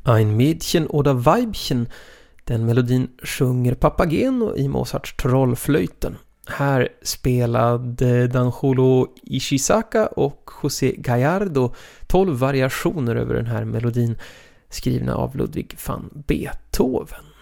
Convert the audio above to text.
Ein Mädchen oder Weibchen. Den melodin sjunger Papageno i Mozarts Trollflöjten. Här spelade Danjolo Ishizaka och José Gallardo 12 variationer över den här melodin skrivna av Ludwig van Beethoven.